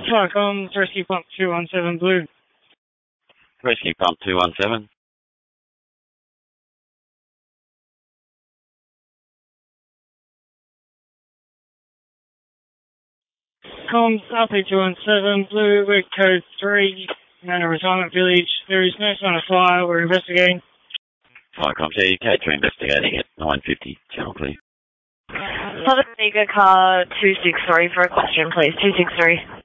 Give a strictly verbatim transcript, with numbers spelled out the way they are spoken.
Flycom, Rescue Pump two one seven Blue. Rescue Pump two one seven. Comms, R P two one seven Blue, we're code three, in a retirement village. There is no sign of fire, we're investigating. Flycom T, K two investigating at nine fifty, channel clear. Southern Vega car two six three for a question, please. two six three.